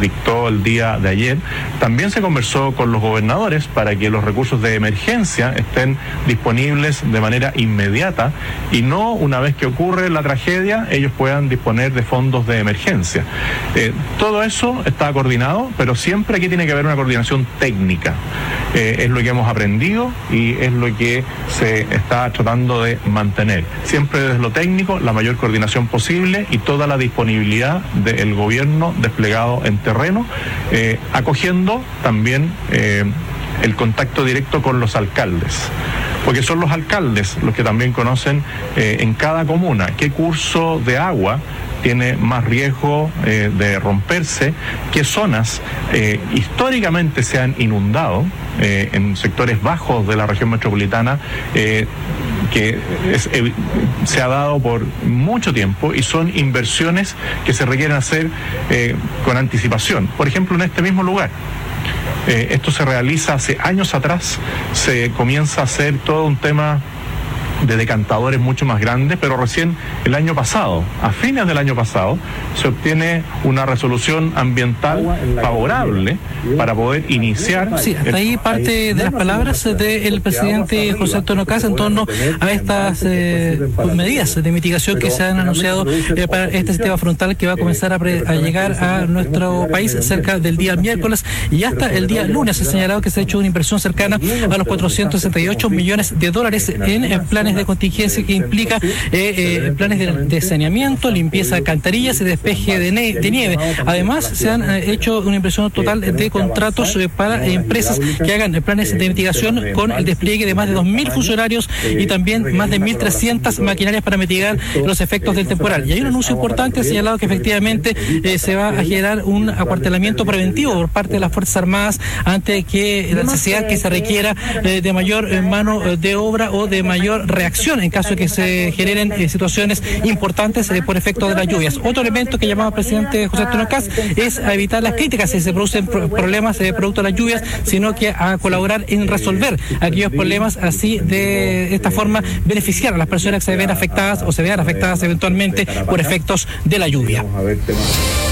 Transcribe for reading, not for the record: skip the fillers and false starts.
dictó el día de ayer. También se conversó con los gobernadores para que los recursos de emergencia estén disponibles de manera inmediata y no una vez que ocurre la tragedia ellos puedan disponer de fondos de emergencia. Todo eso está coordinado, pero siempre aquí tiene que haber una coordinación técnica. Es lo que hemos aprendido y es lo que se está tratando de mantener. Siempre desde lo técnico, la mayor coordinación posible y toda la disponibilidad del gobierno desplegado en terreno, acogiendo también el contacto directo con los alcaldes. Porque son los alcaldes los que también conocen en cada comuna qué curso de agua tiene más riesgo de romperse, qué zonas históricamente se han inundado en sectores bajos de la región metropolitana, se ha dado por mucho tiempo y son inversiones que se requieren hacer con anticipación. Por ejemplo, en este mismo lugar. Esto se realiza hace años atrás, se comienza a hacer todo un tema de decantadores mucho más grandes, pero recién el año pasado, a fines del año pasado, se obtiene una resolución ambiental favorable para poder iniciar. Sí, hasta ahí parte de las palabras del presidente José Antonio Kast en torno a estas medidas de mitigación que se han anunciado para este sistema frontal que va a comenzar a llegar a nuestro país cerca del día miércoles y hasta el día lunes. Se ha señalado que se ha hecho una inversión cercana a los 468 millones de dólares en planes de contingencia que implica planes de saneamiento, limpieza de alcantarillas y despeje de nieve. Además, se han hecho una inversión total de contratos para empresas que hagan planes de mitigación con el despliegue de más de 2.000 funcionarios y también más de 1.300 maquinarias para mitigar los efectos del temporal. Y hay un anuncio importante, ha señalado que efectivamente se va a generar un acuartelamiento preventivo por parte de las Fuerzas Armadas ante que la necesidad que se requiera de mayor mano de obra o de mayor reacción en caso de que se generen situaciones importantes por efecto de las lluvias. Otro elemento que llamaba el presidente José Antonio Kast es a evitar las críticas si se producen problemas producto de las lluvias, sino que a colaborar en resolver aquellos problemas, así de esta forma beneficiar a las personas que se ven afectadas o se vean afectadas eventualmente por efectos de la lluvia.